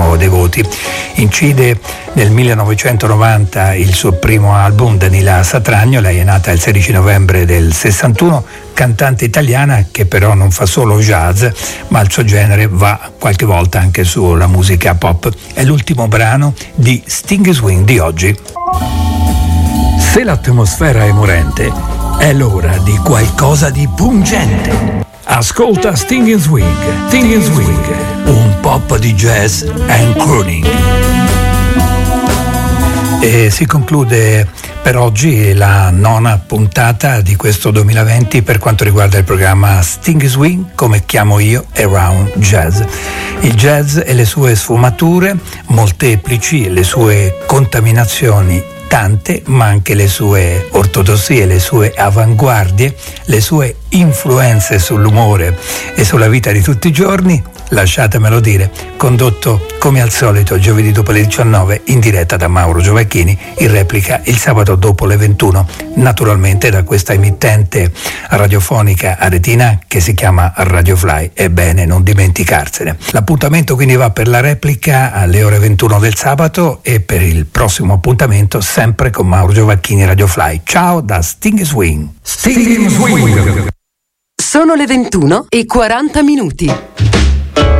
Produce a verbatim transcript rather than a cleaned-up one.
massimo dei voti. Incide nel millenovecentonovanta il suo primo album, Danila Satragno. Lei è nata il sedici novembre del sessantuno, cantante italiana che però non fa solo jazz, ma il suo genere va qualche volta anche sulla musica pop. È l'ultimo brano di Sting Swing di oggi. Se l'atmosfera è morente, è l'ora di qualcosa di pungente. Ascolta Sting Swing, Sting Swing, un pop di jazz and crooning. E si conclude per oggi la nona puntata di questo duemilaventi per quanto riguarda il programma Sting Swing, come chiamo io, Around Jazz. Il jazz e le sue sfumature molteplici, le sue contaminazioni tante, ma anche le sue ortodossie, le sue avanguardie, le sue influenze sull'umore e sulla vita di tutti i giorni, lasciatemelo dire, condotto come al solito giovedì dopo le diciannove in diretta da Mauro Giovacchini, in replica il sabato dopo le ventuno, naturalmente da questa emittente radiofonica aretina che si chiama Radio Fly, è bene non dimenticarsene. L'appuntamento quindi va per la replica alle ore ventuno del sabato e per il prossimo appuntamento sempre con Mauro Giovacchini Radio Fly. Ciao da Sting Swing. Sting Swing. Sono le ventuno e quaranta minuti.